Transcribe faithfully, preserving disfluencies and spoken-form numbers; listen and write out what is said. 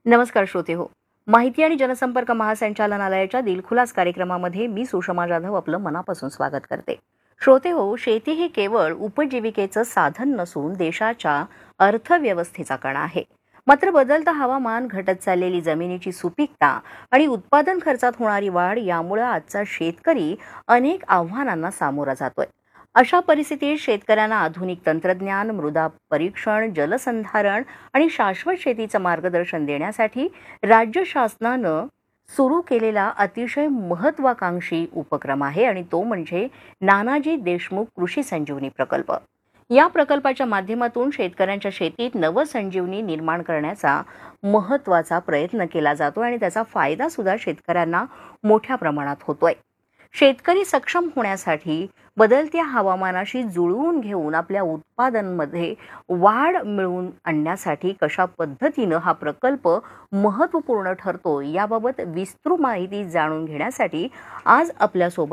नमस्कार श्रोते हो. माहिती आणि जनसंपर्क महासंचालनालयाच्या दिलखुलास कार्यक्रमामध्ये मी सुषमा जाधव आपलं मनापासून स्वागत करते. श्रोते हो, शेती ही केवळ उपजीविकेचं साधन नसून देशाच्या अर्थव्यवस्थेचा कणा आहे. मात्र बदलतं हवामान, घटत चाललेली जमिनीची सुपीकता आणि उत्पादन खर्चात होणारी वाढ यामुळे आजचा शेतकरी अनेक आव्हानांना सामोरा जातोय. अशा परिस्थितीत शेतकऱ्यांना आधुनिक तंत्रज्ञान, मृदा परीक्षण, जलसंधारण आणि शाश्वत शेतीचं मार्गदर्शन देण्यासाठी राज्य शासनानं सुरू केलेला अतिशय महत्वाकांक्षी उपक्रम आहे आणि तो म्हणजे नानाजी देशमुख कृषी संजीवनी प्रकल्प. या प्रकल्पाच्या माध्यमातून शेतकऱ्यांच्या शेतीत नवसंजीवनी निर्माण करण्याचा महत्वाचा प्रयत्न केला जातो आणि त्याचा फायदा सुद्धा शेतकऱ्यांना मोठ्या प्रमाणात होतोय. शेतकरी सक्षम होण्यासाठी बदलत्या हवामानाशी जुळवून घेऊन आपल्या उत्पादनामध्ये वाढ मिळवून आणण्यासाठी कशा पद्धतीनं हा प्रकल्प महत्त्वपूर्ण ठरतो याबाबत विस्तृत माहिती जाणून घेण्यासाठी आज आपल्यासोबत